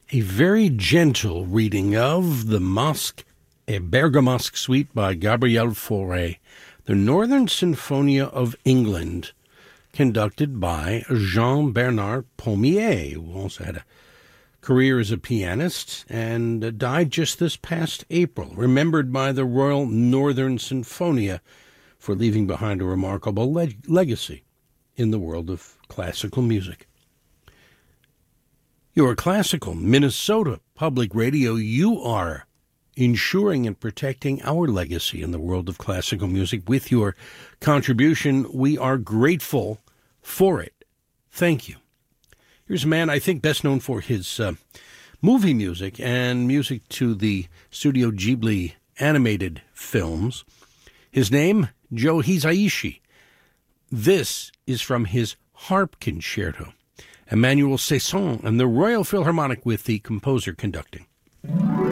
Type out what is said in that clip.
A very gentle reading of the Masque et Bergamasque Suite by Gabriel Fauré, the Northern Sinfonia of England, conducted by Jean-Bernard Pommier, who also had a career as a pianist and died just this past April, remembered by the Royal Northern Sinfonia for leaving behind a remarkable legacy in the world of classical music. Your classical Minnesota Public Radio, you are ensuring and protecting our legacy in the world of classical music with your contribution. We are grateful for it. Thank you. Here's a man I think best known for his movie music and music to the Studio Ghibli animated films. His name, Joe Hisaishi. This is from his harp concerto. Emmanuel Cesson and the Royal Philharmonic with the composer conducting.